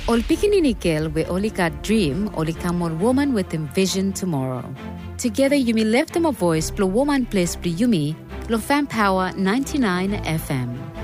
Ol pikininikel we only got dream, only come on woman with envision tomorrow. Together Yumi left them a voice, plus woman place plus Yumi, lo fan power 99 FM.